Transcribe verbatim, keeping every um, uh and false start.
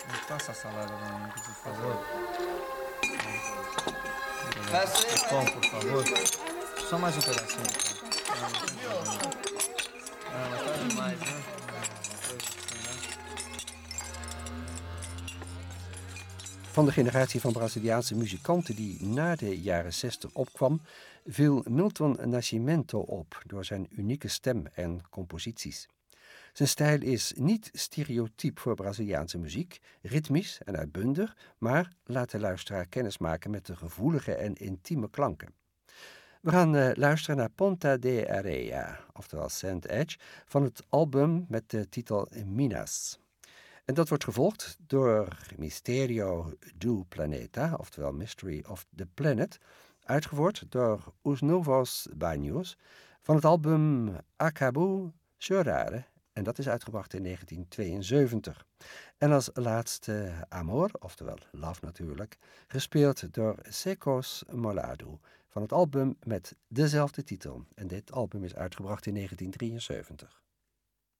Me passa a salada, Domingos, por favor. Passa. Pão, por favor. Só mais um pedacinho. Ah, mas tá demais, né? Van de generatie van Braziliaanse muzikanten die na de jaren zestig opkwam, viel Milton Nascimento op door zijn unieke stem en composities. Zijn stijl is niet stereotyp voor Braziliaanse muziek, ritmisch en uitbundig, maar laat de luisteraar kennismaken met de gevoelige en intieme klanken. We gaan uh, luisteren naar Ponta de Areia, oftewel Sand Edge, van het album met de titel Minas. En dat wordt gevolgd door Misterio do Planeta, oftewel Mystery of the Planet, uitgevoerd door Os Novos Banhos van het album Acabo Chorare, en dat is uitgebracht in negentien tweeënzeventig. En als laatste Amor, oftewel Love natuurlijk, gespeeld door Secos Molado van het album met dezelfde titel. En dit album is uitgebracht in negentien drieënzeventig.